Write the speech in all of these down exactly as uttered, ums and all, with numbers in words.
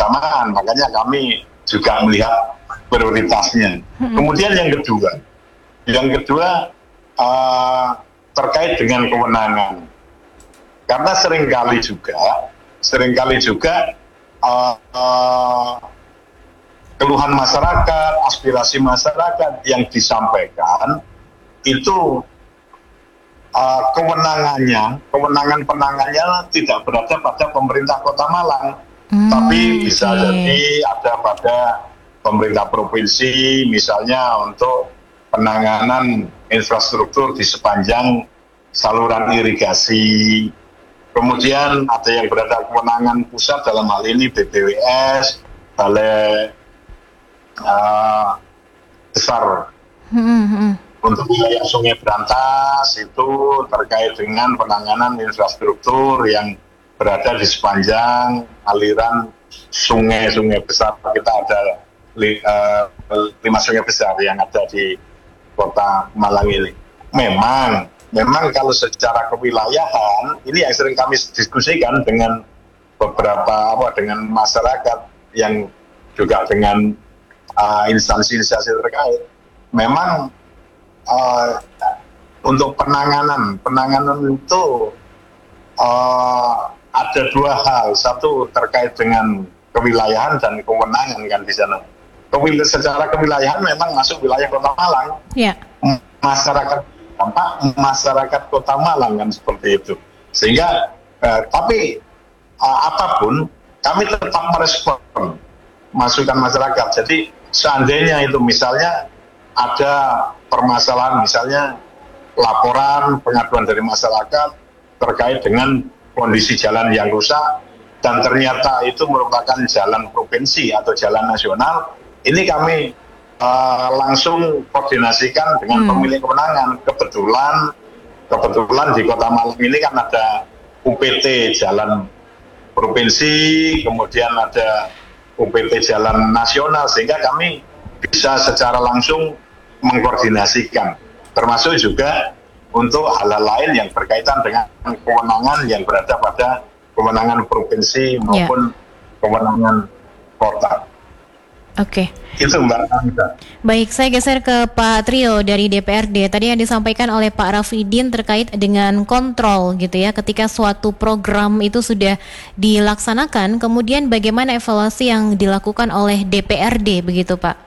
kebersamaan, makanya kami juga melihat prioritasnya. Kemudian yang kedua, yang kedua uh, terkait dengan kewenangan, karena seringkali juga, seringkali juga uh, uh, keluhan masyarakat, aspirasi masyarakat yang disampaikan itu uh, kewenangannya, kewenangan penanganannya tidak berada pada pemerintah Kota Malang, hmm, tapi bisa okay. jadi ada pada pemerintah provinsi, misalnya untuk penanganan infrastruktur di sepanjang saluran irigasi. Kemudian ada yang berada kewenangan pusat, dalam hal ini B P W S, Balai uh, Besar hmm. untuk wilayah Sungai Berantas, itu terkait dengan penanganan infrastruktur yang berada di sepanjang aliran sungai-sungai besar. Kita ada li, uh, lima sungai besar yang ada di Kota Malang ini. Memang, memang kalau secara kewilayahan, ini yang sering kami diskusikan dengan beberapa apa dengan masyarakat yang juga dengan uh, instansi-instansi terkait. Memang uh, untuk penanganan, penanganan itu uh, ada dua hal. Satu terkait dengan kewilayahan dan kewenangan kan di sana. Kewil- secara kewilayahan memang masuk wilayah Kota Malang. Yeah. Masyarakat apa? Masyarakat Kota Malang kan seperti itu. Sehingga eh, tapi eh, apapun kami tetap merespon masukan masyarakat. Jadi seandainya itu misalnya ada permasalahan, misalnya laporan pengaduan dari masyarakat terkait dengan kondisi jalan yang rusak dan ternyata itu merupakan jalan provinsi atau jalan nasional, ini kami uh, langsung koordinasikan dengan hmm. pemilik kewenangan. Kebetulan, kebetulan di Kota Malang ini kan ada U P T jalan provinsi, kemudian ada U P T jalan nasional, sehingga kami bisa secara langsung mengkoordinasikan, termasuk juga untuk hal-hal lain yang berkaitan dengan kewenangan yang berada pada kewenangan provinsi maupun yeah. kewenangan kota. Oke. Okay. Itu Mbak Anita. Baik, saya geser ke Pak Trio dari D P R D. Tadi yang disampaikan oleh Pak Rafidin terkait dengan kontrol gitu ya, ketika suatu program itu sudah dilaksanakan, kemudian bagaimana evaluasi yang dilakukan oleh D P R D begitu Pak?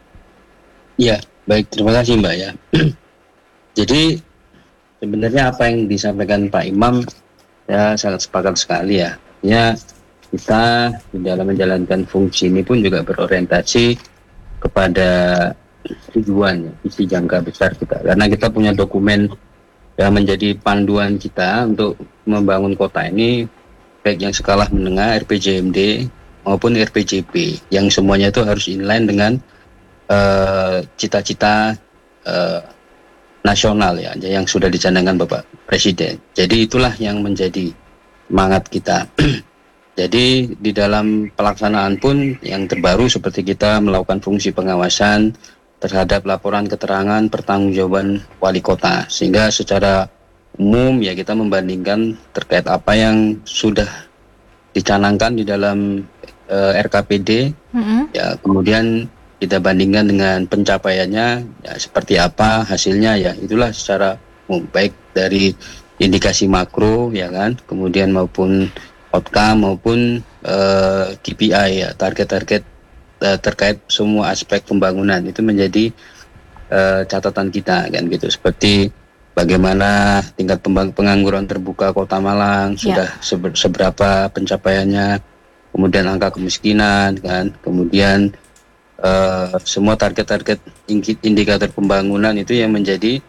Ya, baik, terima kasih Mbak ya. Jadi sebenarnya apa yang disampaikan Pak Imam ya sangat sepakat sekali ya. Ya, kita di dalam menjalankan fungsi ini pun juga berorientasi kepada tujuan, visi jangka besar kita. Karena kita punya dokumen yang menjadi panduan kita untuk membangun kota ini, baik yang skala menengah R P J M D maupun R P J P, yang semuanya itu harus inline dengan uh, cita-cita uh, nasional ya, yang sudah dicanangkan Bapak Presiden. Jadi itulah yang menjadi semangat kita. Jadi di dalam pelaksanaan pun yang terbaru seperti kita melakukan fungsi pengawasan terhadap laporan keterangan pertanggungjawaban wali kota, sehingga secara umum ya kita membandingkan terkait apa yang sudah dicanangkan di dalam uh, R K P D, mm-hmm. ya kemudian kita bandingkan dengan pencapaiannya ya seperti apa hasilnya, ya itulah secara umum, baik dari indikasi makro ya kan, kemudian maupun outcome maupun uh, K P I ya, target-target uh, terkait semua aspek pembangunan itu menjadi uh, catatan kita kan gitu, seperti bagaimana tingkat pengangguran terbuka Kota Malang ya. Sudah seber, seberapa pencapaiannya, kemudian angka kemiskinan kan, kemudian uh, semua target-target indikator pembangunan itu yang menjadi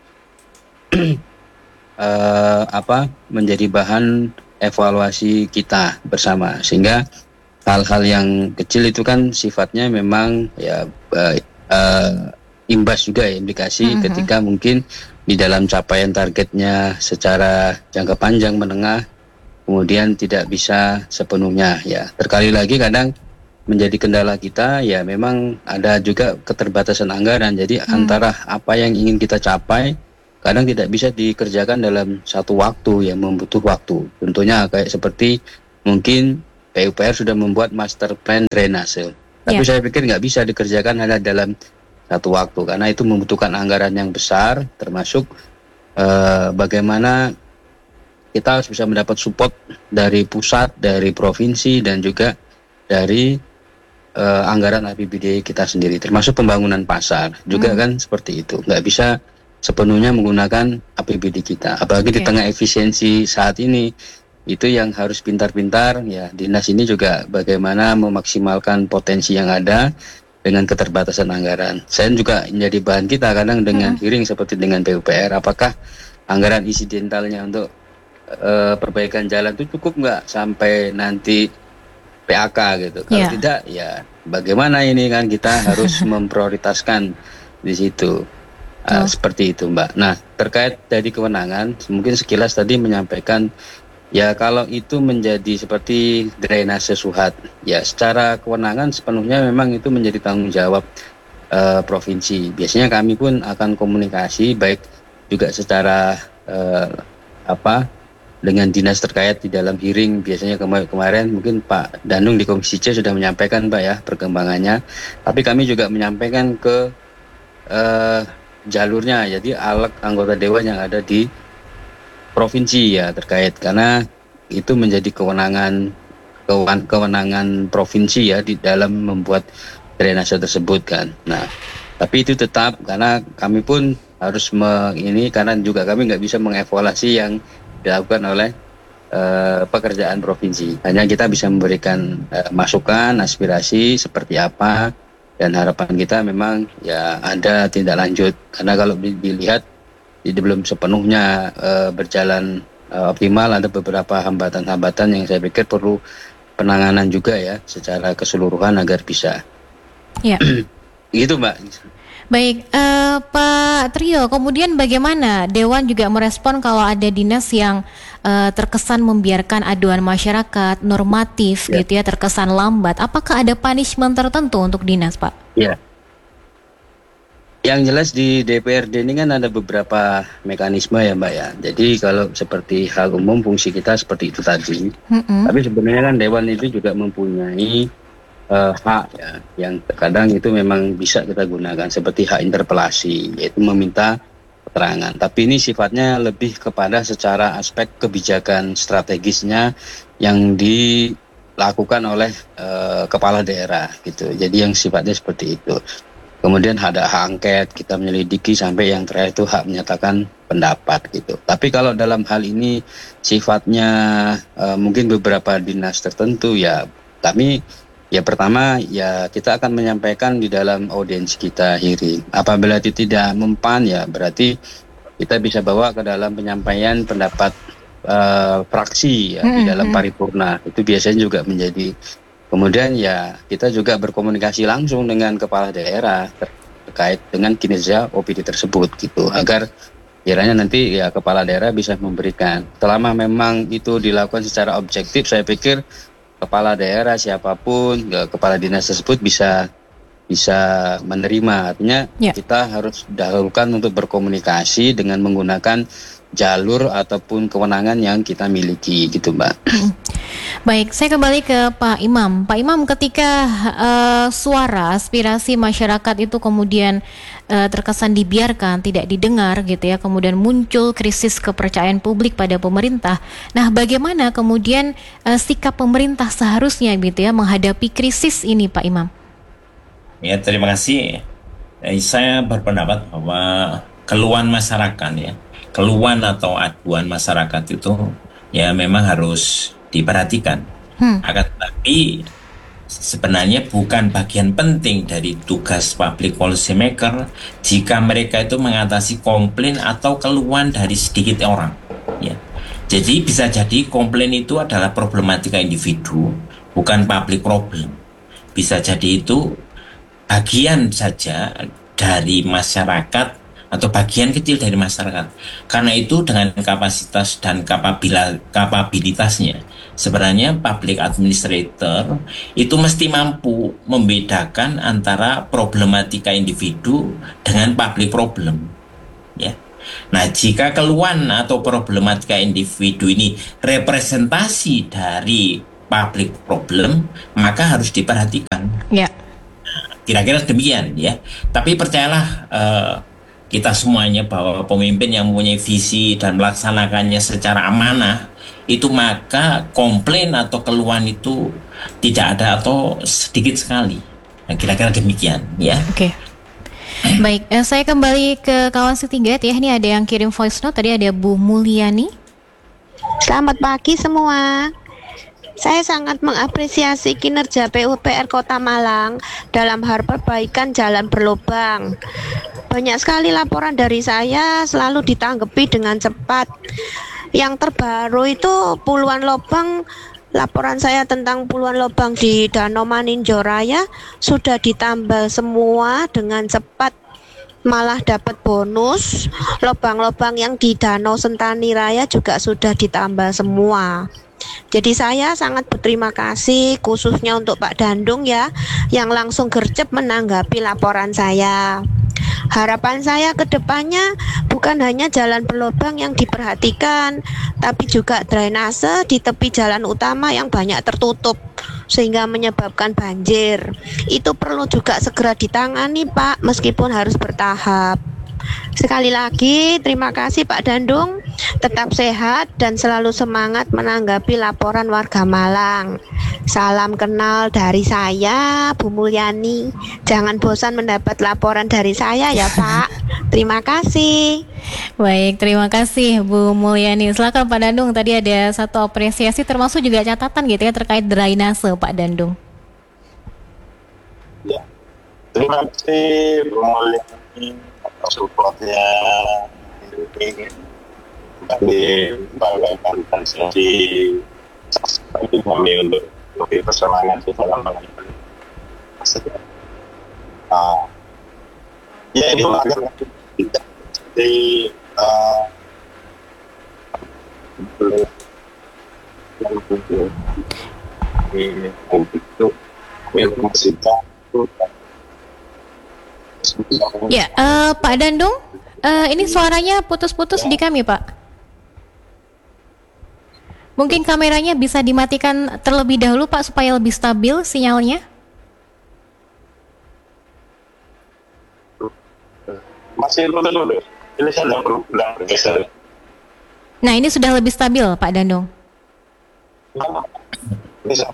uh, apa menjadi bahan evaluasi kita bersama, sehingga hal-hal yang kecil itu kan sifatnya memang ya uh, uh, imbas juga ya, implikasi mm-hmm. ketika mungkin di dalam capaian targetnya secara jangka panjang menengah kemudian tidak bisa sepenuhnya ya. Terkali lagi kadang menjadi kendala kita ya memang ada juga keterbatasan anggaran, jadi mm. antara apa yang ingin kita capai kadang tidak bisa dikerjakan dalam satu waktu yang membutuh waktu. Tentunya kayak seperti mungkin P U P R sudah membuat master plan drainase. Tapi yeah. saya pikir nggak bisa dikerjakan hanya dalam satu waktu, karena itu membutuhkan anggaran yang besar, termasuk uh, bagaimana kita harus bisa mendapat support dari pusat, dari provinsi, dan juga dari uh, anggaran A P B D kita sendiri, termasuk pembangunan pasar juga hmm. kan seperti itu. Nggak bisa sepenuhnya menggunakan A P B D kita, apalagi okay. di tengah efisiensi saat ini. Itu yang harus pintar-pintar, ya dinas ini juga bagaimana memaksimalkan potensi yang ada dengan keterbatasan anggaran. Saya juga menjadi bahan kita kadang dengan hmm. hearing seperti dengan P U P R, apakah anggaran insidentalnya untuk uh, perbaikan jalan itu cukup nggak sampai nanti P A K gitu. Kalau yeah. tidak, ya bagaimana ini kan kita harus memprioritaskan di situ. Uh, oh. Seperti itu Mbak. Nah terkait dari kewenangan, mungkin sekilas tadi menyampaikan ya kalau itu menjadi seperti drainase Suhat, ya secara kewenangan sepenuhnya memang itu menjadi tanggung jawab uh, provinsi. Biasanya kami pun akan komunikasi baik juga secara uh, apa dengan dinas terkait di dalam hearing. Biasanya kema- kemarin mungkin Pak Danung di Komisi C sudah menyampaikan Pak ya perkembangannya. Tapi kami juga menyampaikan ke uh, jalurnya, jadi alek anggota dewan yang ada di provinsi ya terkait, karena itu menjadi kewenangan kewen- kewenangan provinsi ya di dalam membuat drainase tersebut kan. Nah tapi itu tetap karena kami pun harus me, ini karena juga kami nggak bisa mengevaluasi yang dilakukan oleh uh, pekerjaan provinsi. Hanya kita bisa memberikan uh, masukan, aspirasi seperti apa, dan harapan kita memang ya ada tindak lanjut, karena kalau dilihat jadi belum sepenuhnya uh, berjalan uh, optimal, ada beberapa hambatan-hambatan yang saya pikir perlu penanganan juga ya secara keseluruhan agar bisa. Ya. Gitu Mbak. Baik, uh, Pak Trio, kemudian bagaimana Dewan juga merespon kalau ada dinas yang uh, terkesan membiarkan aduan masyarakat normatif ya. gitu ya, terkesan lambat. Apakah ada punishment tertentu untuk dinas Pak? Ya. Yang jelas di D P R D ini kan ada beberapa mekanisme ya Mbak ya. Jadi kalau seperti hal umum fungsi kita seperti itu tadi. Mm-hmm. Tapi sebenarnya kan Dewan itu juga mempunyai uh, hak ya, yang terkadang itu memang bisa kita gunakan seperti hak interpelasi, yaitu meminta keterangan. Tapi ini sifatnya lebih kepada secara aspek kebijakan strategisnya yang dilakukan oleh uh, kepala daerah gitu. Jadi yang sifatnya seperti itu. Kemudian ada hak angket, kita menyelidiki sampai yang terakhir itu hak menyatakan pendapat gitu. Tapi kalau dalam hal ini sifatnya uh, mungkin beberapa dinas tertentu ya kami ya pertama ya kita akan menyampaikan di dalam audiens kita hearing. Apabila itu tidak mempan ya berarti kita bisa bawa ke dalam penyampaian pendapat uh, fraksi ya hmm, di dalam paripurna. Itu biasanya juga menjadi. Kemudian ya kita juga berkomunikasi langsung dengan kepala daerah terkait dengan kinerja O P D tersebut gitu, agar kiranya nanti ya kepala daerah bisa memberikan. Selama memang itu dilakukan secara objektif, saya pikir kepala daerah siapapun, ya, kepala dinas tersebut bisa bisa menerima. Artinya ya. Kita harus dahulukan untuk berkomunikasi dengan menggunakan jalur ataupun kewenangan yang kita miliki gitu Mbak. Baik, saya kembali ke Pak Imam. Pak Imam, ketika uh, suara aspirasi masyarakat itu kemudian uh, terkesan dibiarkan, tidak didengar gitu ya, kemudian muncul krisis kepercayaan publik pada pemerintah. Nah, bagaimana kemudian uh, sikap pemerintah seharusnya gitu ya menghadapi krisis ini Pak Imam? Ya, terima kasih. Eh, saya berpendapat bahwa keluhan masyarakat ya, keluhan atau aduan masyarakat itu ya memang harus diperhatikan. Hmm. Akan tetapi sebenarnya bukan bagian penting dari tugas public policy maker jika mereka itu mengatasi komplain atau keluhan dari sedikit orang. Ya. Jadi bisa jadi komplain itu adalah problematika individu, bukan public problem. Bisa jadi itu bagian saja dari masyarakat atau bagian kecil dari masyarakat. Karena itu dengan kapasitas dan kapabila, kapabilitasnya, sebenarnya public administrator itu mesti mampu membedakan antara problematika individu dengan public problem. Ya. Nah, jika keluhan atau problematika individu ini representasi dari public problem, maka harus diperhatikan. Ya. Kira-kira demikian ya. Tapi percayalah uh, kita semuanya bahwa pemimpin yang mempunyai visi dan melaksanakannya secara amanah, itu maka komplain atau keluhan itu tidak ada atau sedikit sekali. Nah, kira-kira demikian ya. Oke. Okay. Baik, eh, saya kembali ke kawan Setinggat ya. Ini ada yang kirim voice note, tadi ada Bu Mulyani. Selamat pagi semua. Saya sangat mengapresiasi kinerja P U P R Kota Malang dalam hal perbaikan jalan berlubang. Banyak sekali laporan dari saya selalu ditanggapi dengan cepat. Yang terbaru itu puluhan lubang, laporan saya tentang puluhan lubang di Danau Maninjo Raya sudah ditambal semua dengan cepat. Malah dapat bonus, lubang-lubang yang di Danau Sentani Raya juga sudah ditambal semua. Jadi saya sangat berterima kasih khususnya untuk Pak Dandung ya, yang langsung gercep menanggapi laporan saya. Harapan saya ke depannya bukan hanya jalan berlubang yang diperhatikan, tapi juga drainase di tepi jalan utama yang banyak tertutup sehingga menyebabkan banjir. Itu perlu juga segera ditangani Pak, meskipun harus bertahap. Sekali lagi terima kasih Pak Dandung, tetap sehat dan selalu semangat menanggapi laporan warga Malang. Salam kenal dari saya, Bu Mulyani. Jangan bosan mendapat laporan dari saya ya Pak. Terima kasih. Baik, terima kasih Bu Mulyani. Silakan Pak Dandung, tadi ada satu apresiasi termasuk juga catatan gitu ya terkait drainase Pak Dandung. Ya, terima kasih Bu Mulyani atas supportnya ini kami banggakan dan jadi bagi kami untuk lebih bersemangat di dalam mengenai uh, ya itu agar jadi uh, yang itu itu informasi itu. Ya, uh, Pak Dandung, uh, ini suaranya putus-putus di kami, Pak. Mungkin kameranya bisa dimatikan terlebih dahulu, Pak, supaya lebih stabil sinyalnya. Masih lulus-lulus. Ini saya sedang bergeser. Nah, ini sudah lebih stabil, Pak Dandung. Bisa.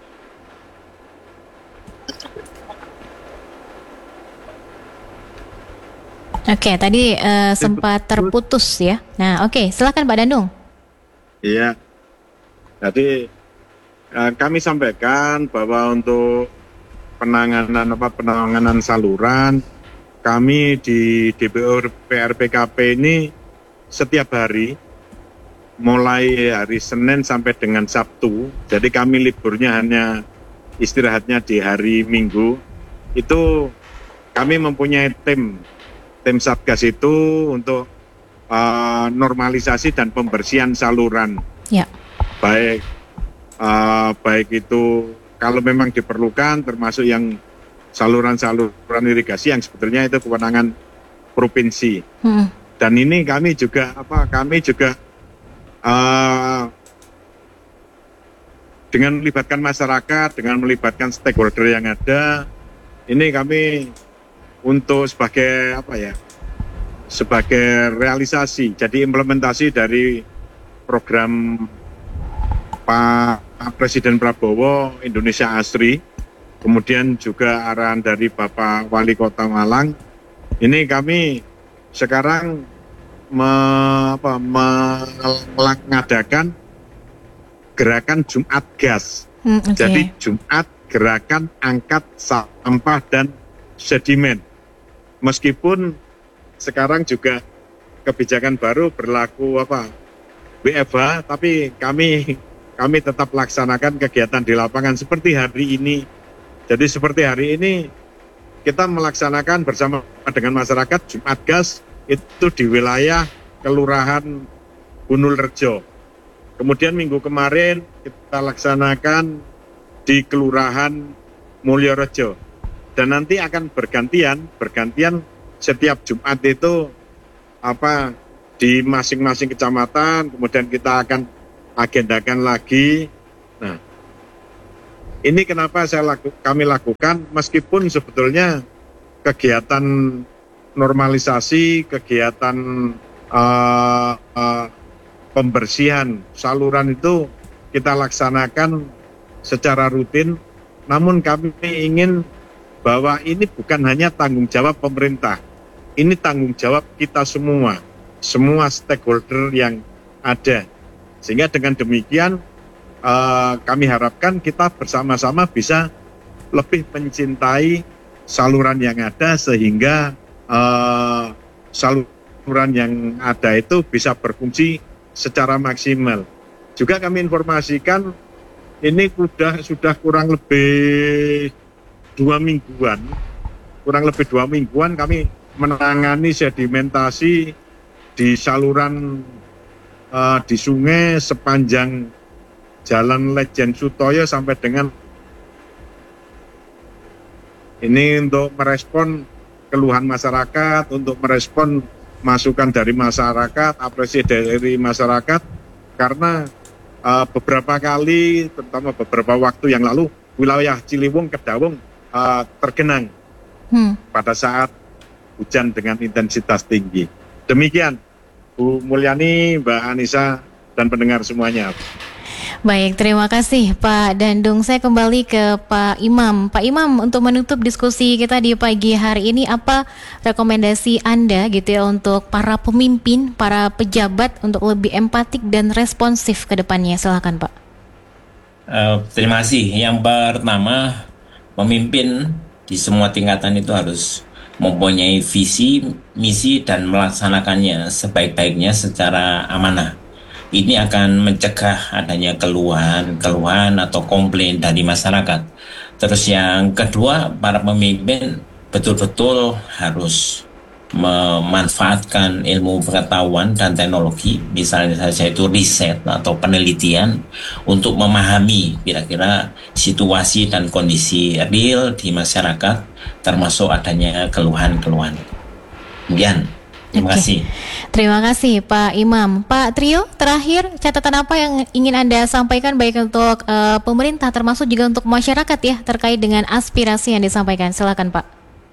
Oke, okay, tadi uh, sempat terputus ya. Nah, oke, okay, silakan Pak Dandung. Iya, jadi uh, kami sampaikan bahwa untuk penanganan apa penanganan saluran kami di D P U P R P K P ini setiap hari, mulai hari Senin sampai dengan Sabtu. Jadi kami liburnya hanya istirahatnya di hari Minggu. Itu kami mempunyai tim. Tim Satgas itu untuk uh, normalisasi dan pembersihan saluran, ya. baik uh, baik itu kalau memang diperlukan, termasuk yang saluran-saluran irigasi yang sebetulnya itu kewenangan provinsi. Hmm. Dan ini kami juga apa? Kami juga uh, dengan melibatkan masyarakat, dengan melibatkan stakeholder yang ada, ini kami untuk sebagai apa ya, sebagai realisasi, jadi implementasi dari program Pak Presiden Prabowo Indonesia Asri, kemudian juga arahan dari Bapak Wali Kota Malang. Ini kami sekarang me, apa, mengadakan gerakan Jumat Gas. Hmm, okay. Jadi Jumat gerakan angkat sampah dan sedimen. Meskipun sekarang juga kebijakan baru berlaku apa W F H, tapi kami kami tetap laksanakan kegiatan di lapangan seperti hari ini. Jadi seperti hari ini kita melaksanakan bersama dengan masyarakat Jumat Gas itu di wilayah Kelurahan Gunul Rejo. Kemudian minggu kemarin kita laksanakan di Kelurahan Mulyo Rejo. Dan nanti akan bergantian, bergantian setiap Jumat itu apa di masing-masing kecamatan, kemudian kita akan agendakan lagi. Nah, ini kenapa saya laku, kami lakukan meskipun sebetulnya kegiatan normalisasi, kegiatan uh, uh, pembersihan saluran itu kita laksanakan secara rutin, namun kami ingin bahwa ini bukan hanya tanggung jawab pemerintah, ini tanggung jawab kita semua, semua stakeholder yang ada. Sehingga dengan demikian uh, kami harapkan kita bersama-sama bisa lebih mencintai saluran yang ada sehingga uh, saluran yang ada itu bisa berfungsi secara maksimal. Juga kami informasikan ini sudah sudah kurang lebih dua mingguan, kurang lebih dua mingguan kami menangani sedimentasi di saluran uh, di sungai sepanjang Jalan Lejen Sutoyo sampai dengan ini untuk merespon keluhan masyarakat, untuk merespon masukan dari masyarakat, apresiasi dari masyarakat, karena uh, beberapa kali, terutama beberapa waktu yang lalu, wilayah Ciliwung, Kedawung uh, tergenang hmm. pada saat hujan dengan intensitas tinggi. Demikian, Bu Mulyani, Mbak Anissa, dan pendengar semuanya. Baik, terima kasih Pak Dandung. Saya kembali ke Pak Imam. Pak Imam, untuk menutup diskusi kita di pagi hari ini, apa rekomendasi Anda gitu ya untuk para pemimpin, para pejabat untuk lebih empatik dan responsif ke depannya? Silakan Pak. Uh, terima kasih. Yang pertama, pemimpin di semua tingkatan itu harus mempunyai visi, misi, dan melaksanakannya sebaik-baiknya secara amanah. Ini akan mencegah adanya keluhan-keluhan atau komplain dari masyarakat. Terus yang kedua, para pemimpin betul-betul harus memanfaatkan ilmu pengetahuan dan teknologi, misalnya saja itu riset atau penelitian, untuk memahami kira-kira situasi dan kondisi real di masyarakat, termasuk adanya keluhan-keluhan. Kemudian, terima Oke. kasih. Terima kasih Pak Imam. Pak Trio, terakhir catatan apa yang ingin Anda sampaikan baik untuk uh, pemerintah termasuk juga untuk masyarakat ya terkait dengan aspirasi yang disampaikan? Silakan Pak.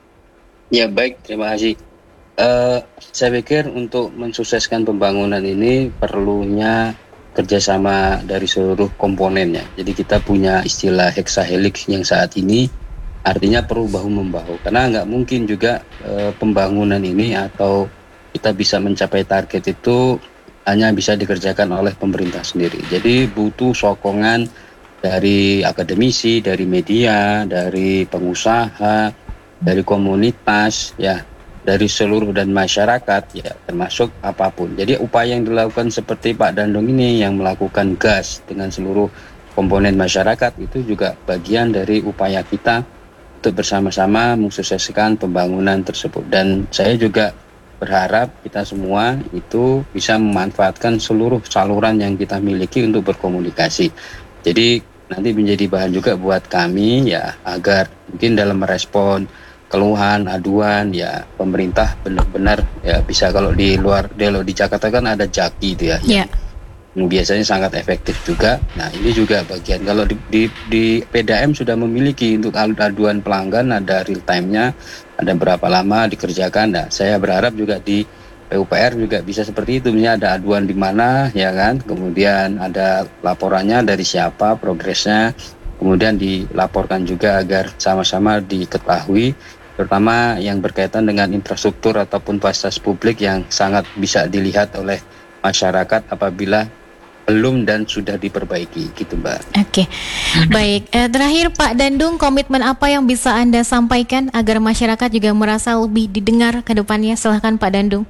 Ya baik, terima kasih. Uh, saya pikir untuk mensukseskan pembangunan ini perlunya kerjasama dari seluruh komponennya. Jadi kita punya istilah hexahelix yang saat ini artinya perlu bahu-membahu. Karena nggak mungkin juga uh, pembangunan ini atau kita bisa mencapai target itu hanya bisa dikerjakan oleh pemerintah sendiri. Jadi butuh sokongan dari akademisi, dari media, dari pengusaha, dari komunitas, ya, dari seluruh dan masyarakat, ya, termasuk apapun. Jadi upaya yang dilakukan seperti Pak Dandung ini yang melakukan gas dengan seluruh komponen masyarakat itu juga bagian dari upaya kita untuk bersama-sama mensukseskan pembangunan tersebut. Dan saya juga berharap kita semua itu bisa memanfaatkan seluruh saluran yang kita miliki untuk berkomunikasi. Jadi nanti menjadi bahan juga buat kami ya, agar mungkin dalam merespon keluhan, aduan ya, pemerintah benar-benar ya bisa, kalau di luar, kalau di Jakarta kan ada Jaki itu ya. Yeah. Yang biasanya sangat efektif juga. Nah ini juga bagian, kalau di, di, di P D A M sudah memiliki untuk aduan pelanggan, ada real time-nya, ada berapa lama dikerjakan. Nah saya berharap juga di P U P R juga bisa seperti itu, misalnya ada aduan di mana ya kan, kemudian ada laporannya dari siapa, progresnya, kemudian dilaporkan juga agar sama-sama diketahui, terutama yang berkaitan dengan infrastruktur ataupun fasilitas publik yang sangat bisa dilihat oleh masyarakat apabila belum dan sudah diperbaiki, gitu Mbak. Oke, baik. Eh, terakhir Pak Dandung, komitmen apa yang bisa Anda sampaikan agar masyarakat juga merasa lebih didengar ke depannya? Silahkan Pak Dandung.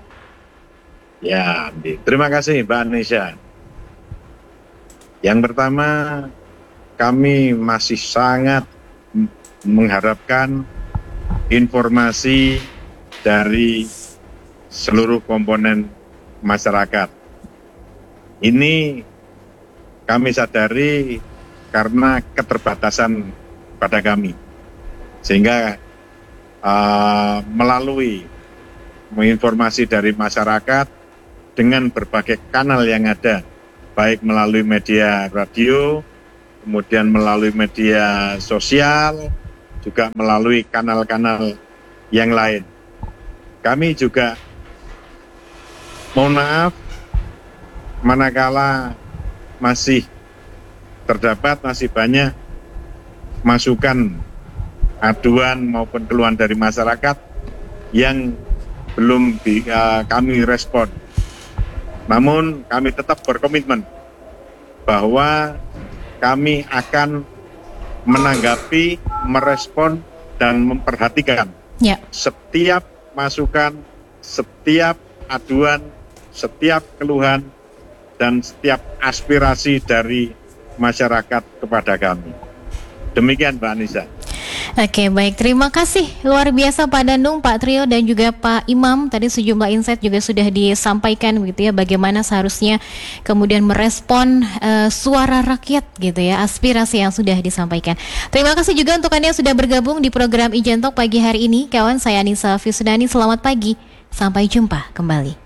Ya, terima kasih Mbak Anissa. Yang pertama, kami masih sangat mengharapkan informasi dari seluruh komponen masyarakat. Ini kami sadari karena keterbatasan pada kami, sehingga uh, melalui informasi dari masyarakat dengan berbagai kanal yang ada, baik melalui media radio, kemudian melalui media sosial, juga melalui kanal-kanal yang lain. Kami juga mohon maaf manakala masih terdapat masih banyak masukan, aduan maupun keluhan dari masyarakat yang belum di, uh, kami respon. Namun kami tetap berkomitmen bahwa kami akan menanggapi, merespon, dan memperhatikan ya. setiap masukan, setiap aduan, setiap keluhan, dan setiap aspirasi dari masyarakat kepada kami. Demikian Mbak Anissa. Oke, baik. Terima kasih luar biasa Pak Danung, Pak Trio, dan juga Pak Imam. Tadi sejumlah insight juga sudah disampaikan begitu ya, bagaimana seharusnya kemudian merespon uh, suara rakyat gitu ya, aspirasi yang sudah disampaikan. Terima kasih juga untuk Anda yang sudah bergabung di program Ijen Talk pagi hari ini. Kawan, saya Anissa Fisudani, selamat pagi. Sampai jumpa kembali.